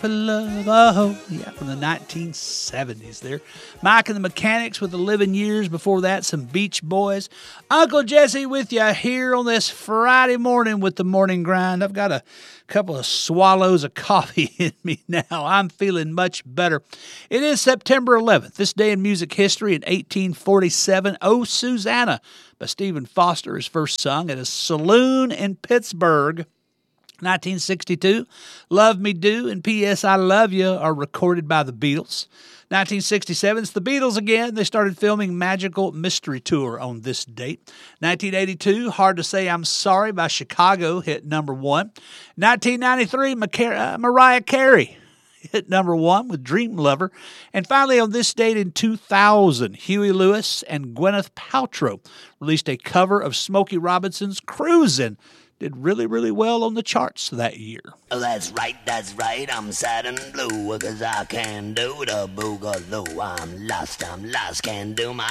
for love. Oh, yeah, from the 1970s there. Mike and the Mechanics with the Living Years. Before that, some Beach Boys. Uncle Jesse with you here on this Friday morning with the Morning Grind. I've got a couple of swallows of coffee in me now. I'm feeling much better. It is September 11th. This day in music history in 1847, Oh, Susanna by Stephen Foster is first sung at a saloon in Pittsburgh. 1962, Love Me Do and P.S. I Love You are recorded by the Beatles. 1967, it's the Beatles again. They started filming Magical Mystery Tour on this date. 1982, Hard to Say I'm Sorry by Chicago hit number 1. 1993, Mariah Carey hit number 1 with Dream Lover. And finally, on this date in 2000, Huey Lewis and Gwyneth Paltrow released a cover of Smokey Robinson's Cruisin'. Did really, really well on the charts that year. Oh, that's right, I'm sad and blue, 'cause I can't do the boogaloo. I'm lost, can't do my